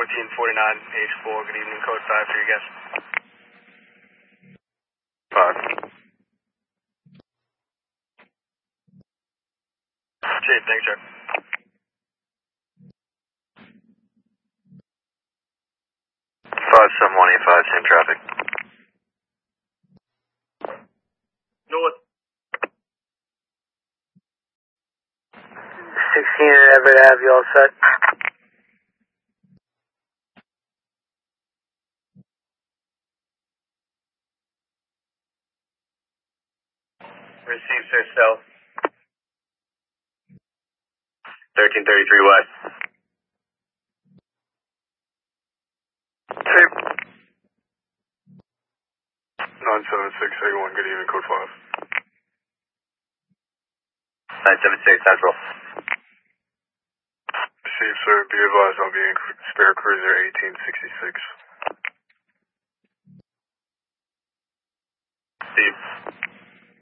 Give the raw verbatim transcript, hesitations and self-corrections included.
fourteen forty-nine H four, good evening, code five for your guest. five. Chief, thanks, sir. five seven one eight five, same traffic. North. sixteen and Everett Ave, you all set? Receive, sir, cell. thirteen thirty-three west. Chief. nine seven six eight one, good evening, code five. nine seven six, Central. Receive, sir. Be advised I'll be in spare cruiser eighteen sixty-six.